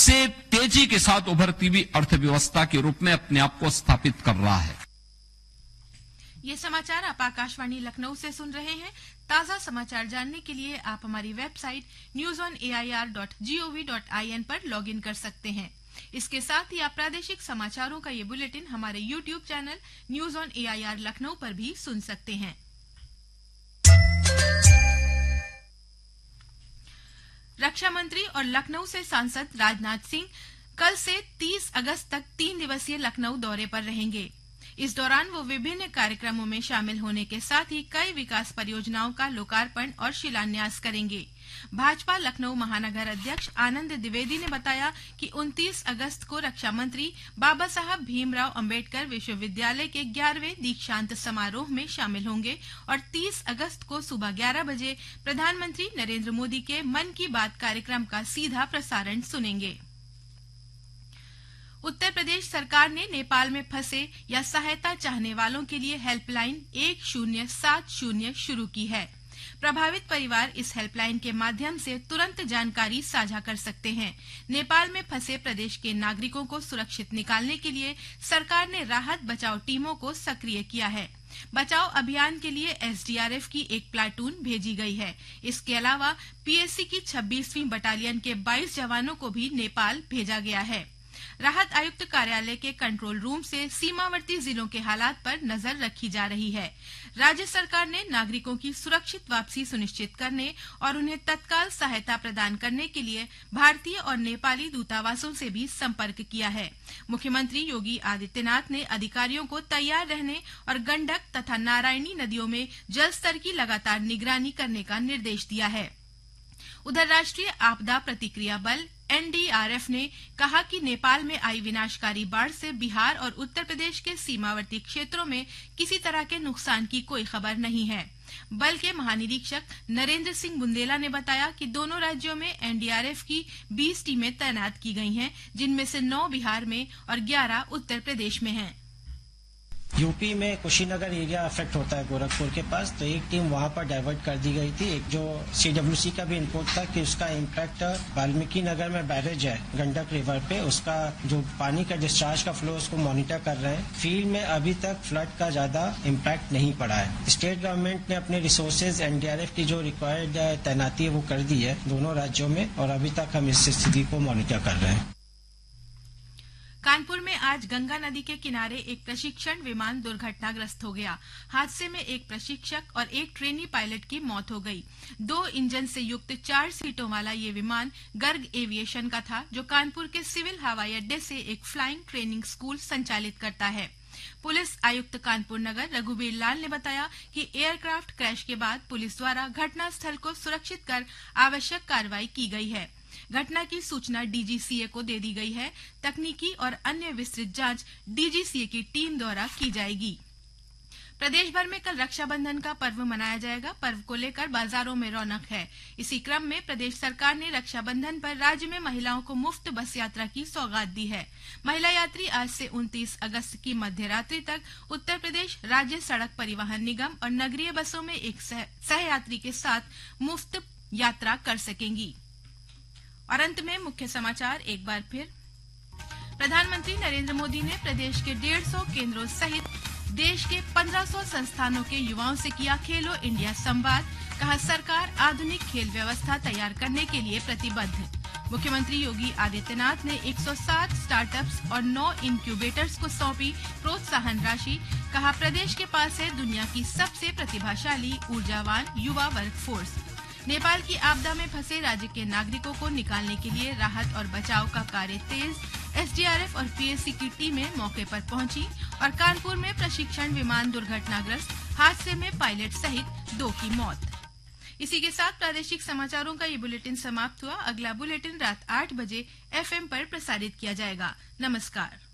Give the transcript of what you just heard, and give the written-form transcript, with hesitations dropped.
से तेजी के साथ उभरती हुई अर्थव्यवस्था के रूप में अपने आप को स्थापित कर रहा है। ये समाचार आप आकाशवाणी लखनऊ से सुन रहे हैं। ताजा समाचार जानने के लिए आप हमारी वेबसाइट newsonair.gov.in पर लॉगिन कर सकते हैं। इसके साथ ही आप प्रादेशिक समाचारों का ये बुलेटिन हमारे YouTube channel news on AIR Lucknow पर भी सुन सकते हैं। रक्षा मंत्री और लखनऊ से सांसद राजनाथ सिंह कल से 30 अगस्त तक 3 दिवसीय लखनऊ दौरे पर रहेंगे। इस दौरान वो विभिन्न कार्यक्रमों में शामिल होने के साथ ही कई विकास परियोजनाओं का लोकार्पण और शिलान्यास करेंगे। भाजपा लखनऊ महानगर अध्यक्ष आनंद द्विवेदी ने बताया कि 29 अगस्त को रक्षा मंत्री बाबा साहब भीमराव अंबेडकर विश्वविद्यालय के 11वें दीक्षांत समारोह में शामिल होंगे और 30 अगस्त को सुबह 11 बजे प्रधानमंत्री नरेंद्र मोदी के मन की बात कार्यक्रम का सीधा प्रसारण सुनेंगे। उत्तर प्रदेश सरकार ने नेपाल में फंसे या सहायता चाहने वालों के लिए हेल्पलाइन 1070 शुरू की है। प्रभावित परिवार इस हेल्पलाइन के माध्यम से तुरंत जानकारी साझा कर सकते हैं। नेपाल में फंसे प्रदेश के नागरिकों को सुरक्षित निकालने के लिए सरकार ने राहत बचाव टीमों को सक्रिय किया है। बचाव अभियान के लिए एसडीआरएफ की एक प्लाटून भेजी गई है। इसके अलावा पीएसी की 26वीं बटालियन के 22 जवानों को भी नेपाल भेजा गया है। राहत आयुक्त कार्यालय के कंट्रोल रूम से सीमावर्ती जिलों के हालात पर नजर रखी जा रही है। राज्य सरकार ने नागरिकों की सुरक्षित वापसी सुनिश्चित करने और उन्हें तत्काल सहायता प्रदान करने के लिए भारतीय और नेपाली दूतावासों से भी संपर्क किया है। मुख्यमंत्री योगी आदित्यनाथ ने अधिकारियों को तैयार रहने और गंडक तथा नारायणी नदियों में जलस्तर की लगातार निगरानी करने का निर्देश दिया है। उधर राष्ट्रीय आपदा प्रतिक्रिया बल एनडीआरएफ ने कहा कि नेपाल में आई विनाशकारी बाढ़ से बिहार और उत्तर प्रदेश के सीमावर्ती क्षेत्रों में किसी तरह के नुकसान की कोई खबर नहीं है। बल के महानिरीक्षक नरेंद्र सिंह बुंदेला ने बताया कि दोनों राज्यों में एनडीआरएफ की 20 टीमें तैनात की गई हैं, जिनमें से 9 बिहार में और 11 उत्तर प्रदेश में हैं। यूपी में कुशीनगर एरिया अफेक्ट होता है गोरखपुर के पास, तो एक टीम वहां पर डाइवर्ट कर दी गई थी। एक जो सीडब्ल्यूसी का भी इनपुट था कि उसका इम्पैक्ट वाल्मीकि नगर में बैरेज है गंडक रिवर पे, उसका जो पानी का डिस्चार्ज का फ्लो उसको मॉनिटर कर रहे हैं। फील्ड में अभी तक फ्लड का ज्यादा इम्पैक्ट नहीं पड़ा है। स्टेट गवर्नमेंट ने अपने रिसोर्सेज एनडीआरएफ की जो रिक्वायर्ड तैनाती है वो कर दी है दोनों राज्यों में, और अभी तक हम इस स्थिति को मॉनिटर कर रहे हैं। कानपुर में आज गंगा नदी के किनारे एक प्रशिक्षण विमान दुर्घटनाग्रस्त हो गया। हादसे में एक प्रशिक्षक और एक ट्रेनी पायलट की मौत हो गई। 2 इंजन से युक्त 4 सीटों वाला ये विमान गर्ग एविएशन का था, जो कानपुर के सिविल हवाई अड्डे से एक फ्लाइंग ट्रेनिंग स्कूल संचालित करता है। पुलिस आयुक्त कानपुर नगर रघुवीर लाल ने बताया कि एयरक्राफ्ट क्रैश के बाद पुलिस द्वारा घटनास्थल को सुरक्षित कर आवश्यक कार्रवाई की गई है। घटना की सूचना डीजीसीए को दे दी गई है। तकनीकी और अन्य विस्तृत जांच डीजीसीए की टीम द्वारा की जाएगी। प्रदेश भर में कल रक्षाबंधन का पर्व मनाया जाएगा। पर्व को लेकर बाजारों में रौनक है। इसी क्रम में प्रदेश सरकार ने रक्षाबंधन पर राज्य में महिलाओं को मुफ्त बस यात्रा की सौगात दी है। महिला यात्री आज से 29 अगस्त की मध्य रात्रि तक उत्तर प्रदेश राज्य सड़क परिवहन निगम और नगरीय बसों में एक सहयात्री के साथ मुफ्त यात्रा कर सकेंगी। और अंत में मुख्य समाचार एक बार फिर। प्रधानमंत्री नरेंद्र मोदी ने प्रदेश के 150 केंद्रों सहित देश के 1500 संस्थानों के युवाओं से किया खेलो इंडिया संवाद। कहा, सरकार आधुनिक खेल व्यवस्था तैयार करने के लिए प्रतिबद्ध। मुख्यमंत्री योगी आदित्यनाथ ने 107 स्टार्टअप्स और 9 इंक्यूबेटर्स को सौंपी प्रोत्साहन राशि। कहा, प्रदेश के पास है दुनिया की सबसे प्रतिभाशाली ऊर्जावान युवा वर्क फोर्स। नेपाल की आपदा में फंसे राज्य के नागरिकों को निकालने के लिए राहत और बचाव का कार्य तेज। एसडीआरएफ और पीएसी की टीमें मौके पर पहुंची। और कानपुर में प्रशिक्षण विमान दुर्घटनाग्रस्त, हादसे में पायलट सहित 2 की मौत। इसी के साथ प्रादेशिक समाचारों का ये बुलेटिन समाप्त हुआ। अगला बुलेटिन रात 8 बजे एफएम पर प्रसारित किया जाएगा। नमस्कार।